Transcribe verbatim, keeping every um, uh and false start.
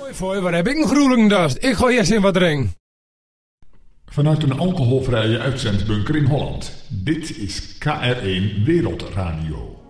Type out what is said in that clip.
Mooi voor je, waar heb ik een groelendast? Ik gooi eerst in wat drinken. Vanuit een alcoholvrije uitzendbunker in Holland. Dit is K R één Wereldradio.